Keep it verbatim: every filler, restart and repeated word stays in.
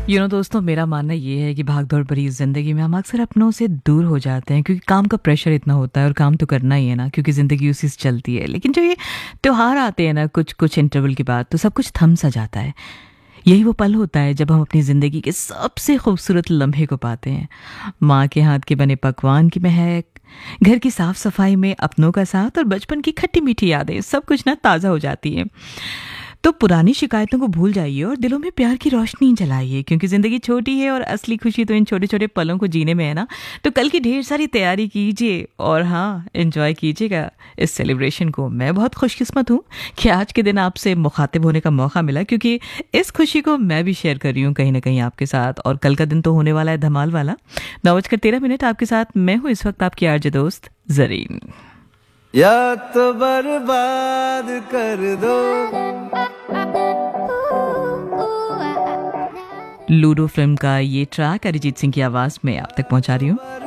You know दोस्तों, मेरा मानना ये है कि भाग-दौड़ भरी ज़िंदगी में हम अक्सर अपनों से दूर हो जाते हैं क्योंकि काम का प्रेशर इतना होता है और काम तो करना ही है ना, क्योंकि ज़िंदगी उसी से चलती है। लेकिन जो ये त्योहार आते हैं ना कुछ-कुछ इंटरवल के बाद, तो सब कुछ थम सा जाता है। यही वो पल होता है जब हम अपनी ज़िंदगी के सबसे खूबसूरत लम्हे को पाते हैं। माँ के हाथ के बने पकवान की महक, घर की साफ-सफाई में अपनों का साथ और बचपन की खट्टी-मीठी यादें, सब कुछ ना ताज़ा हो जाती हैं। तो पुरानी शिकायतों को भूल जाइए और दिलों में प्यार की रोशनी जलाइए, क्योंकि ज़िंदगी छोटी है और असली खुशी तो इन छोटे-छोटे पलों को जीने में है ना। तो कल की ढेर सारी तैयारी कीजिए और हाँ, एन्जॉय कीजिएगा इस सेलिब्रेशन को। मैं बहुत खुशकिस्मत हूँ कि आज के दिन आपसे मुखातिब होने का मौका मिला, क्योंकि इस खुशी को मैं भी शेयर कर रही हूँ कहीं न कहीं आपके साथ। और कल का दिन तो होने वाला है धमाल वाला। नौ बजकर तेरह मिनट आपके साथ मैं हूँ इस वक्त आपकी आरजे दोस्त ज़रीन। या तो बर्बाद कर दो। लूडो फिल्म का ये ट्रैक अरिजीत सिंह की आवाज में आप तक पहुंचा रही हूँ।